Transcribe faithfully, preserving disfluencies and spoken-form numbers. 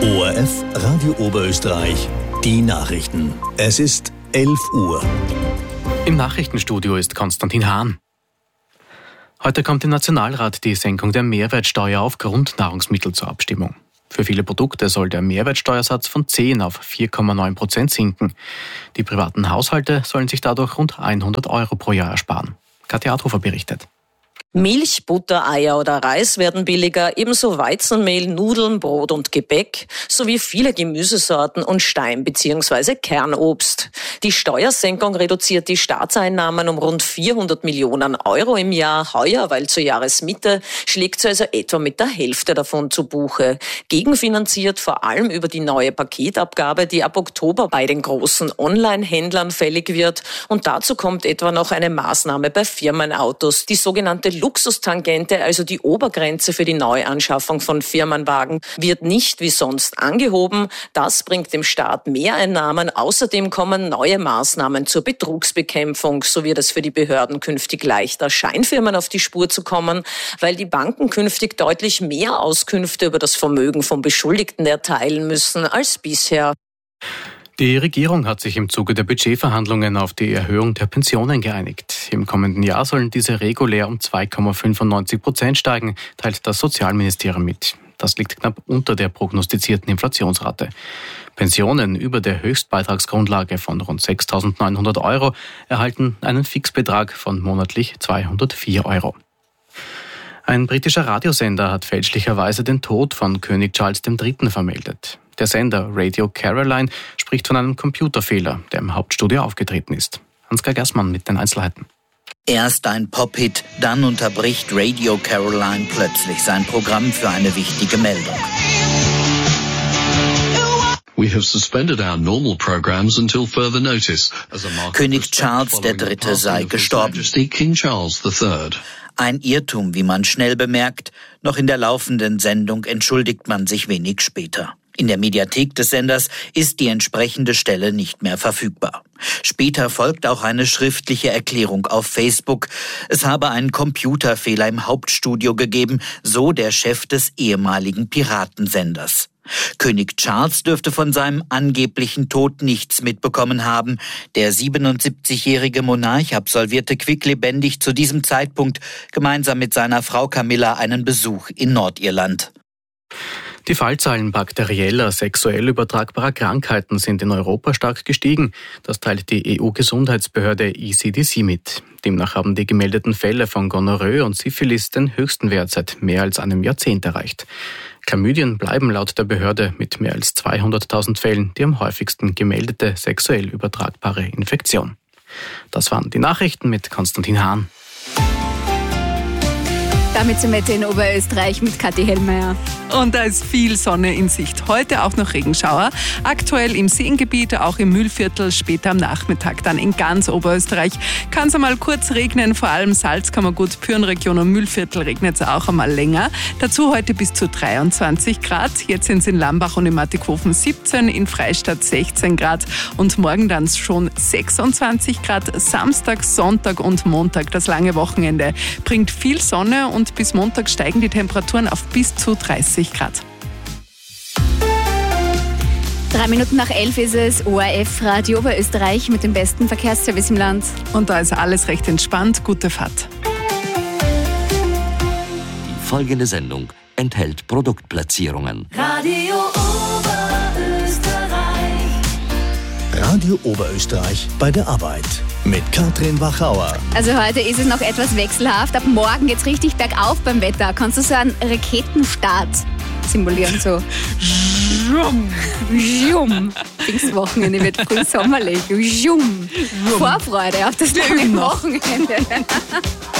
O R F Radio Oberösterreich, die Nachrichten. Es ist elf Uhr. Im Nachrichtenstudio ist Konstantin Hahn. Heute kommt im Nationalrat die Senkung der Mehrwertsteuer auf Grundnahrungsmittel zur Abstimmung. Für viele Produkte soll der Mehrwertsteuersatz von zehn auf vier Komma neun Prozent sinken. Die privaten Haushalte sollen sich dadurch rund hundert Euro pro Jahr ersparen. Katja Adhofer berichtet. Milch, Butter, Eier oder Reis werden billiger, ebenso Weizenmehl, Nudeln, Brot und Gebäck, sowie viele Gemüsesorten und Stein- bzw. Kernobst. Die Steuersenkung reduziert die Staatseinnahmen um rund vierhundert Millionen Euro im Jahr. Heuer, weil zur Jahresmitte, schlägt sie also etwa mit der Hälfte davon zu Buche. Gegenfinanziert vor allem über die neue Paketabgabe, die ab Oktober bei den großen Online-Händlern fällig wird. Und dazu kommt etwa noch eine Maßnahme bei Firmenautos, die sogenannte Luxustangente, also die Obergrenze für die Neuanschaffung von Firmenwagen, wird nicht wie sonst angehoben. Das bringt dem Staat Mehreinnahmen. Außerdem kommen neue Maßnahmen zur Betrugsbekämpfung. So wird es für die Behörden künftig leichter, Scheinfirmen auf die Spur zu kommen, weil die Banken künftig deutlich mehr Auskünfte über das Vermögen von Beschuldigten erteilen müssen als bisher. Die Regierung hat sich im Zuge der Budgetverhandlungen auf die Erhöhung der Pensionen geeinigt. Im kommenden Jahr sollen diese regulär um zwei Komma fünfundneunzig Prozent steigen, teilt das Sozialministerium mit. Das liegt knapp unter der prognostizierten Inflationsrate. Pensionen über der Höchstbeitragsgrundlage von rund sechstausendneunhundert Euro erhalten einen Fixbetrag von monatlich zweihundertvier Euro. Ein britischer Radiosender hat fälschlicherweise den Tod von König Charles der Dritte vermeldet. Der Sender Radio Caroline spricht von einem Computerfehler, der im Hauptstudio aufgetreten ist. Ansgar Gersmann mit den Einzelheiten. Erst ein Pop-Hit, dann unterbricht Radio Caroline plötzlich sein Programm für eine wichtige Meldung. We have suspended our normal programs until further notice. König Charles der Dritte sei gestorben. King Charles the Third. Ein Irrtum, wie man schnell bemerkt. Noch in der laufenden Sendung entschuldigt man sich wenig später. In der Mediathek des Senders ist die entsprechende Stelle nicht mehr verfügbar. Später folgt auch eine schriftliche Erklärung auf Facebook. Es habe einen Computerfehler im Hauptstudio gegeben, so der Chef des ehemaligen Piratensenders. König Charles dürfte von seinem angeblichen Tod nichts mitbekommen haben. Der siebenundsiebzigjährige Monarch absolvierte quicklebendig zu diesem Zeitpunkt gemeinsam mit seiner Frau Camilla einen Besuch in Nordirland. Die Fallzahlen bakterieller, sexuell übertragbarer Krankheiten sind in Europa stark gestiegen. Das teilt die E U-Gesundheitsbehörde E C D C mit. Demnach haben die gemeldeten Fälle von Gonorrhoe und Syphilis den höchsten Wert seit mehr als einem Jahrzehnt erreicht. Chlamydien bleiben laut der Behörde mit mehr als zweihunderttausend Fällen die am häufigsten gemeldete sexuell übertragbare Infektion. Das waren die Nachrichten mit Konstantin Hahn. Damit zum Wetter in Oberösterreich mit Kathi Hellmeier. Und da ist viel Sonne in Sicht. Heute auch noch Regenschauer. Aktuell im Seengebiet, auch im Mühlviertel, später am Nachmittag dann in ganz Oberösterreich. Kann es einmal kurz regnen, vor allem Salzkammergut, Pyrenregion und Mühlviertel regnet es auch einmal länger. Dazu heute bis zu dreiundzwanzig Grad. Jetzt sind es in Lambach und in Mattighofen siebzehn, in Freistadt sechzehn Grad und morgen dann schon sechsundzwanzig Grad. Samstag, Sonntag und Montag, das lange Wochenende, bringt viel Sonne und bis Montag steigen die Temperaturen auf bis zu dreißig Grad. Drei Minuten nach elf ist es, O R F Radio Oberösterreich mit dem besten Verkehrsservice im Land. Und da ist alles recht entspannt. Gute Fahrt. Die folgende Sendung enthält Produktplatzierungen. Radio Oberösterreich. Radio Oberösterreich bei der Arbeit. Mit Katrin Wachauer. Also heute ist es noch etwas wechselhaft. Ab morgen geht's richtig bergauf beim Wetter. Kannst du so einen Raketenstart simulieren? So. Schum. Schum. Pfingstwochenende wird früh sommerlich. Schum. Vorfreude auf das lange Wochenende.